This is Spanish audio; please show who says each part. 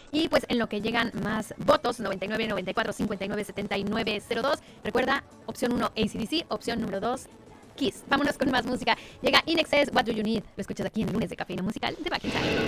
Speaker 1: Y pues en lo que llegan más votos, 99, 94, 59, 79, 02. Recuerda, opción 1, AC/DC, opción número 2, Kiss. Vámonos con más música. Llega In Excess, What Do You Need. Lo escuchas aquí en Lunes de Cafeína Musical de Back in Time.